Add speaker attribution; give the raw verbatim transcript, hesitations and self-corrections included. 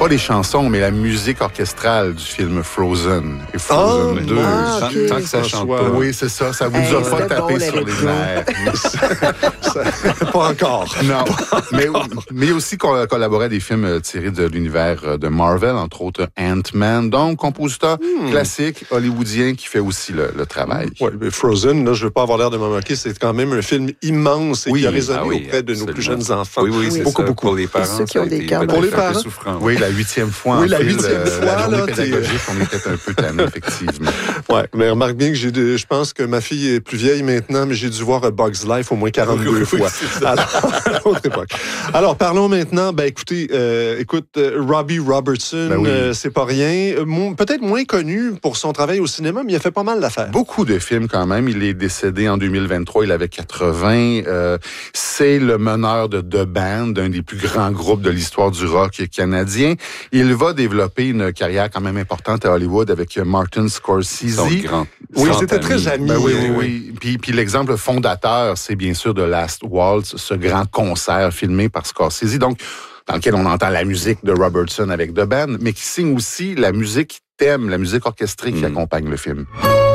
Speaker 1: pas les chansons, mais la musique orchestrale du film Frozen et Frozen
Speaker 2: oh,
Speaker 1: deux.
Speaker 2: Ah, okay.
Speaker 3: Tant que ça chante pas.
Speaker 1: Oui, c'est ça. Ça vous
Speaker 2: hey,
Speaker 1: a pas tapé
Speaker 2: bon,
Speaker 1: sur les nerfs.
Speaker 2: Pas encore.
Speaker 1: Non. Mais, mais aussi qu'on collaborait à des films tirés de l'univers de Marvel, entre autres Ant-Man. Donc, compositeur hmm. classique hollywoodien qui fait aussi le, le travail.
Speaker 2: Oui, mais Frozen, là, je veux pas avoir l'air de m'en moquer, c'est quand même un film immense et oui, qui a résonné ah oui, auprès de absolument. Nos plus jeunes enfants.
Speaker 3: Oui, oui, c'est
Speaker 2: beaucoup,
Speaker 3: ça.
Speaker 2: beaucoup.
Speaker 3: Pour les parents,
Speaker 4: ceux qui ont des cœurs.
Speaker 2: Pour les parents.
Speaker 3: Souffrant,
Speaker 1: oui, la huitième fois.
Speaker 2: Oui,
Speaker 1: en
Speaker 2: la
Speaker 1: fil,
Speaker 2: huitième
Speaker 1: euh,
Speaker 2: fois.
Speaker 1: La journée
Speaker 2: là,
Speaker 1: pédagogique, on était un peu tannés, effectivement.
Speaker 2: Oui, mais remarque bien que j'ai de, je pense que ma fille est plus vieille maintenant, mais j'ai dû voir A Bug's Life au moins quarante-deux oui, fois. Oui, Alors, à l'autre époque. Alors, parlons maintenant, ben écoutez, euh, écoute, euh, Robbie Robertson, ben oui. euh, c'est pas rien. Euh, peut-être moins connu pour son travail au cinéma, mais il a fait pas mal d'affaires.
Speaker 1: Beaucoup de films quand même. Il est décédé en deux mille vingt-trois, il avait quatre-vingts. Euh, c'est le meneur de The Band, d'un des plus grands groupes de l'histoire du rock canadien. Il va développer une carrière quand même importante à Hollywood avec Martin Scorsese.
Speaker 3: Son grand,
Speaker 1: oui,
Speaker 3: c'était très ami.
Speaker 1: Ben oui, oui, oui. Puis, puis l'exemple fondateur, c'est bien sûr The Last Waltz, ce grand concert filmé par Scorsese. Donc, dans lequel on entend la musique de Robertson avec The Band, mais qui signe aussi la musique thème, la musique orchestrée qui mmh. accompagne le film.